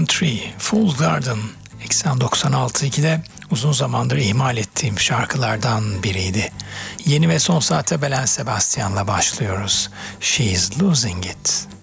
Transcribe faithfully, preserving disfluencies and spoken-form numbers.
Lemon Tree, Fool's Garden, eksen doksan altı ikide uzun zamandır ihmal ettiğim şarkılardan biriydi. Yeni ve son saate Belen Sebastian'la başlıyoruz. She's Losing It.